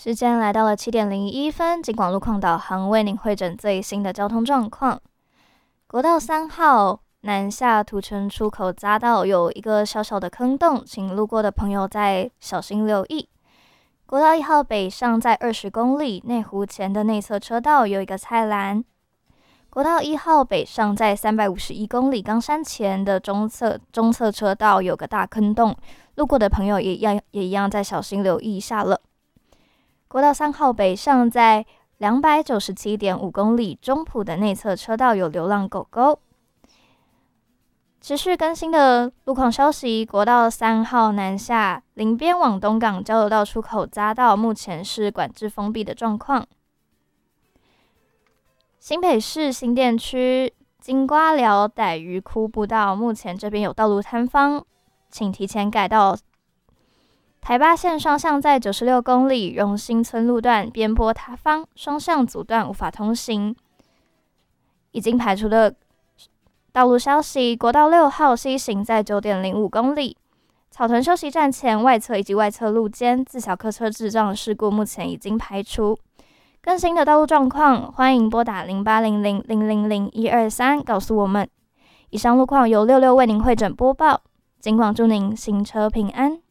时间来到了7:01，警广路况导航为您汇整最新的交通状况。国道3号南下土城出口匝道有一个小小的坑洞，请路过的朋友再小心留意。国道1号北上在20公里，内湖前的内侧车道有一个菜篮。国道1号北上在351公里，冈山前的中侧车道有个大坑洞，路过的朋友也一样再小心留意一下了。国道3号北上在297.5公里，中埔的内侧车道有流浪狗狗。持续更新的路况消息，国道3号南下林边往东港交流道出口匝道目前是管制封闭的状况。新北市新店区金瓜寮傣鱼窟步道目前这边有道路坍方，请提前改道。台八线双向在96公里，荣兴村路段边坡塌方，双向阻断无法通行。已经排除的道路消息，国道6号西行在9.05公里，草屯休息站前外侧以及外侧路肩自小客车致障事故目前已经排除。更新的道路状况，欢迎拨打0800000123告诉我们。以上路况由66为您汇整播报，警广祝您行车平安。